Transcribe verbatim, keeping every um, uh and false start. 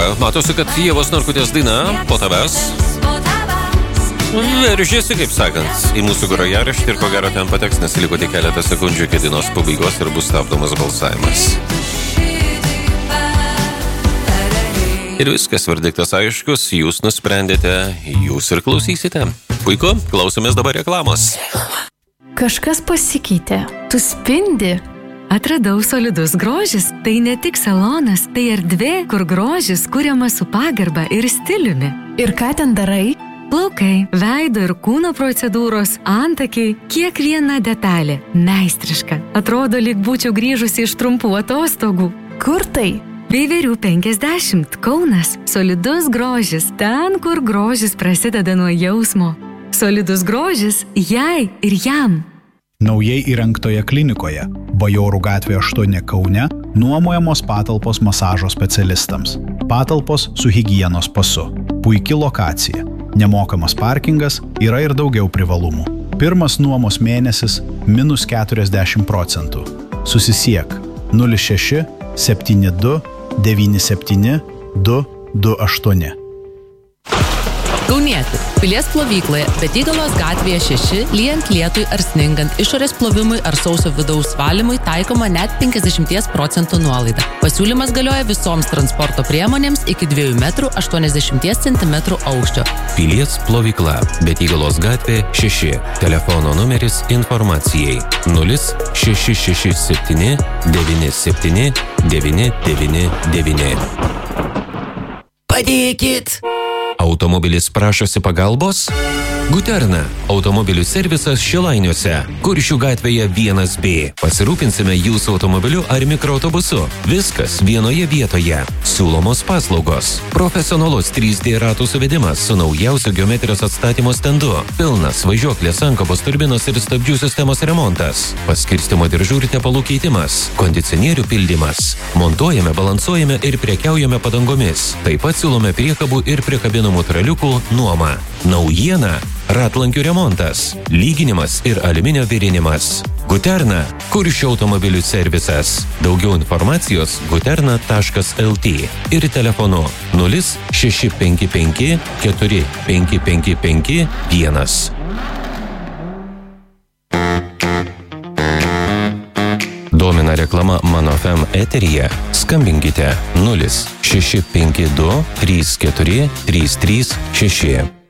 matosi, kad Ievos Narkutės daina po tavęs veržėsi, kaip sakant, į mūsų grojaraštį ir ko gero ten pateks, nes liko tik keletą sekundžių iki dainos pabaigos ir bus stabdomas balsavimas. Ir viskas, verdiktas aiškus, jūs nusprendėte, jūs ir klausysite. Puiku, klausomės dabar reklamos. Kažkas pasikeitė, tu spindi. Atradau Solidus grožis. Tai ne tik salonas, tai erdvė, kur grožis kuriamas su pagarba ir stiliumi. Ir ką ten darai? Plaukai, veido ir kūno procedūros, antakiai, kiekviena detalė meistriška. Atrodo, lyg būčiau grįžusi iš trumpų atostogų. Kur tai? Veiverių penkiasdešimt, Kaunas. Solidus grožis, ten, kur grožis prasideda nuo jausmo. Solidus grožis jai ir jam. Naujai įrengtoje klinikoje, Bajorų gatvė aštuoni Kaune, nuomojamos patalpos masažo specialistams. Patalpos su higienos pasu. Puiki lokacija. Nemokamas parkingas, yra ir daugiau privalumų. Pirmas nuomos mėnesis minus keturiasdešimt procentų. Susisiek nulis šeši septyni du devyni septyni du du aštuoni. Kaunieti, Pilies plovykloje, Betygalos gatvėje šeši, lyjant lietui ar sningant, išorės plovimui ar sausio vidaus valymui taikoma net penkiasdešimt procentų nuolaida. Pasiūlymas galioja visoms transporto priemonėms iki dviejų metrų aštuoniasdešimt centimetrų aukščio. Pilies plovykla, Betygalos gatvė šeši, telefono numeris informacijai nulis šeši šeši septyni devyni septyni devyni devyni devyni. Padėkit! Automobilis prašosi pagalbos? Guterna. Automobilių servisas Šilainiuose. Kuršių gatvėje vienas B. Pasirūpinsime jūsų automobiliu ar mikroautobusu. Viskas vienoje vietoje. Siūlomos paslaugos. Profesionalus trys D ratų suvedimas su naujausio geometrijos atstatymo stendu. Pilnas važiuoklės sankabos turbinos ir stabdžių sistemos remontas. Paskirstimo diržų ir tepalų keitimas. Kondicionierių pildymas. Montuojame, balansuojame ir prekiaujame padangomis. Taip pat siūlome priekabų ir priekabinamų traliukų nuomą. Naujiena. Ratlankių remontas, lyginimas ir aliuminio virinimas. Guterna. Kuršių automobilių servisas. Daugiau informacijos guterna taškas el tė ir telefonu nulis šeši penki penki keturi penki penki penki vienas. Domina reklama Mano F M eteryje? Skambinkite nulis šeši penki du trys keturi trys trys šeši.